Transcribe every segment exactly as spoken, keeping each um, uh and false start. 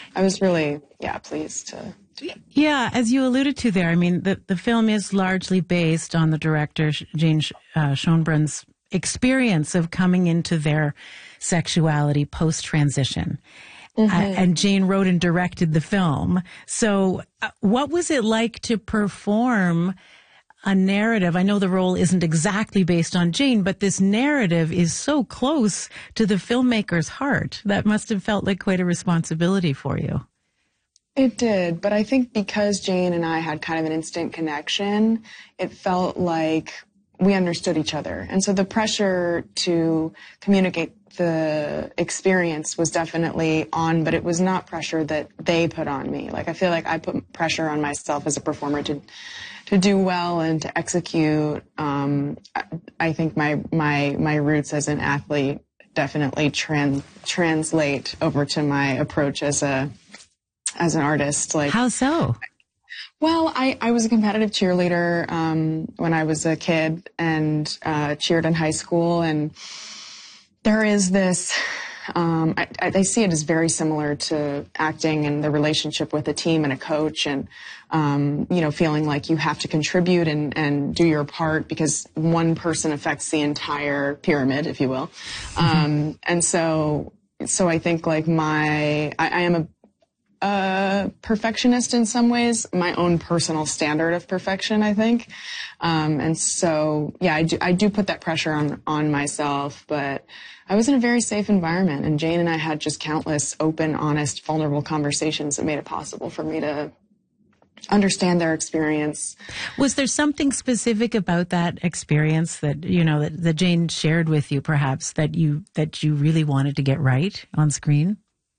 I was really, yeah, pleased to. Yeah, as you alluded to there, I mean, the, the film is largely based on the director, Jane uh, Schoenbrun's experience of coming into their sexuality post-transition. Mm-hmm. Uh, and Jane wrote and directed the film. So uh, what was it like to perform a narrative? I know the role isn't exactly based on Jane, but this narrative is so close to the filmmaker's heart. That must have felt like quite a responsibility for you. It did, but I think because Jane and I had kind of an instant connection, it felt like we understood each other. And so the pressure to communicate the experience was definitely on, but it was not pressure that they put on me. Like, I feel like I put pressure on myself as a performer to to do well and to execute. Um, I, I think my, my, my roots as an athlete definitely trans, translate over to my approach as a as an artist. Like, how so? Well, I, I was a competitive cheerleader um, when I was a kid and uh, cheered in high school. And there is this, um, I, I see it as very similar to acting and the relationship with a team and a coach and, um, you know, feeling like you have to contribute and, and do your part because one person affects the entire pyramid, if you will. Mm-hmm. Um, and so, so I think like my, I, I am a, a perfectionist in some ways, my own personal standard of perfection, I think. Um, and so, yeah, I do, I do put that pressure on, on myself, but I was in a very safe environment and Jane and I had just countless open, honest, vulnerable conversations that made it possible for me to understand their experience. Was there something specific about that experience that, you know, that, that Jane shared with you, perhaps, that you, that you really wanted to get right on screen?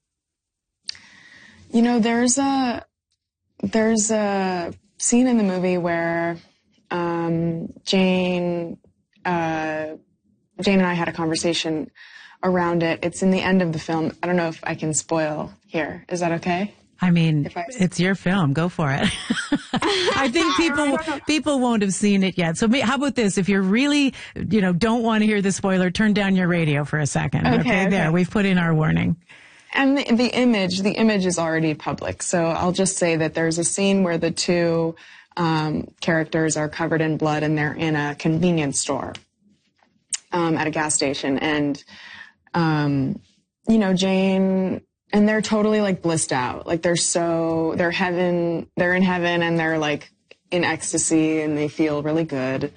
You know, there's a, there's a scene in the movie where, um, Jane, uh, Jane and I had a conversation around it. It's in the end of the film. I don't know if I can spoil here. Is that okay? I mean, I... it's your film. Go for it. I think people, people won't have seen it yet. So how about this? If you're really, you know, don't want to hear the spoiler, turn down your radio for a second. Okay. okay? okay. There, we've put in our warning. And the, the image, the image is already public. So I'll just say that there's a scene where the two um, characters are covered in blood and they're in a convenience store um, at a gas station. And, um, you know, Jane, and they're totally like blissed out. Like they're so, they're heaven, they're in heaven and they're like in ecstasy and they feel really good.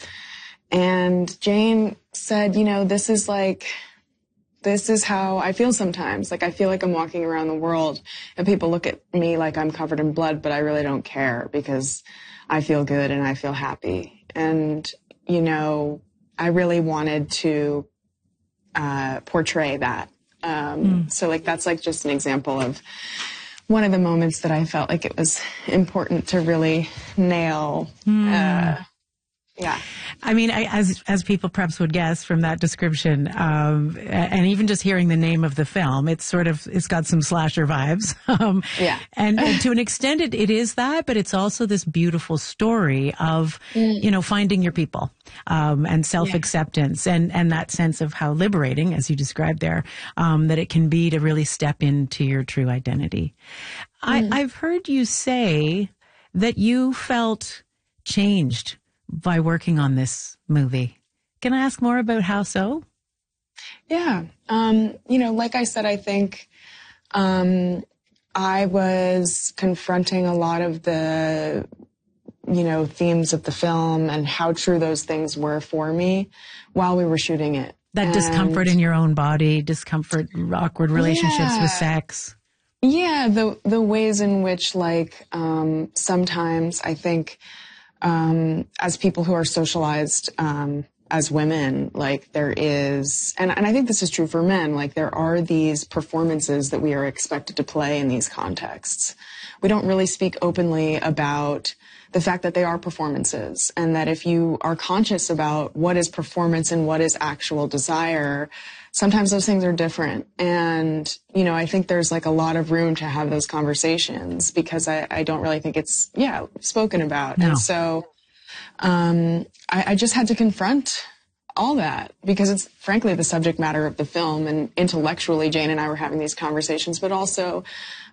And Jane said, you know, this is like, this is how I feel sometimes. Like I feel like I'm walking around the world and people look at me like I'm covered in blood, but I really don't care because I feel good and I feel happy. And, you know, I really wanted to uh, portray that. Um, mm. So like that's like just an example of one of the moments that I felt like it was important to really nail. Mm. Uh, Yeah. I mean, I, as as people perhaps would guess from that description, um, and even just hearing the name of the film, it's sort of, it's got some slasher vibes. Um, yeah. And, and to an extent, it, it is that, but it's also this beautiful story of, mm. you know, finding your people, um, and self-acceptance yeah. and, and that sense of how liberating, as you described there, um, that it can be to really step into your true identity. Mm. I, I've heard you say that you felt changed by working on this movie. Can I ask more about how so? Yeah. Um, you know, like I said, I think um, I was confronting a lot of the, you know, themes of the film and how true those things were for me while we were shooting it. That and, discomfort in your own body, discomfort, awkward relationships yeah. with sex. Yeah, the the ways in which, like, um, sometimes I think Um, as people who are socialized, um, as women, like there is, and, and I think this is true for men, like there are these performances that we are expected to play in these contexts. We don't really speak openly about the fact that they are performances and that if you are conscious about what is performance and what is actual desire, sometimes those things are different. And, you know, I think there's like a lot of room to have those conversations because I, I don't really think it's, yeah, spoken about. No. And so, um, I, I just had to confront all that because it's frankly the subject matter of the film and intellectually Jane and I were having these conversations, but also,